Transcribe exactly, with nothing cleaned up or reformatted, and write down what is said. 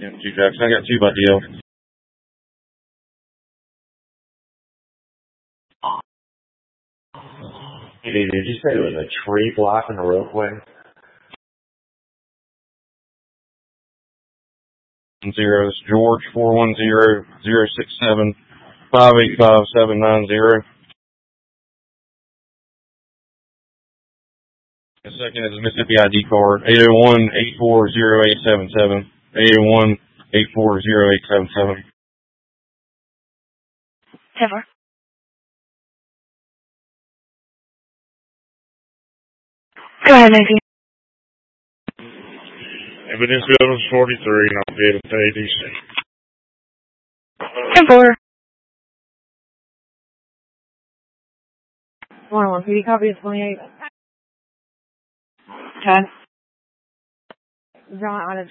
Yeah, two Jacks. I got two by D L. Hey, did you say it was a tree blocking the roadway? Zeros. George four one zero zero six seven five eight five seven nine zero. The second is a Mississippi I D card. eight oh one eight four zero eight seven seven. eight oh one eight four zero eight seven seven. Ever. Go ahead, Nancy. Evidence Buildings forty-three, and I'll be able to pay D C. ten four. one oh one, P D copy is twenty-eight. ten. John,